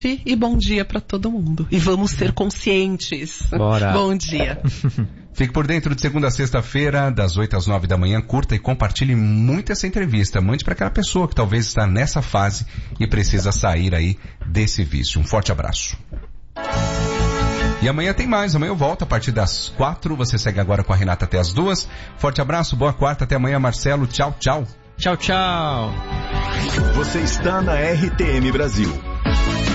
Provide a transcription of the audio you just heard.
E bom dia para todo mundo. E vamos ser conscientes. Bora. Bom dia. Fique por dentro de segunda a sexta-feira, das 8 às 9 da manhã. Curta e compartilhe muito essa entrevista. Mande para aquela pessoa que talvez está nessa fase e precisa sair aí desse vício. Um forte abraço. E amanhã tem mais. Amanhã eu volto a partir das 4. Você segue agora com a Renata até as 2. Forte abraço, boa quarta. Até amanhã, Marcelo. Tchau, tchau. Tchau, tchau. Você está na RTM Brasil.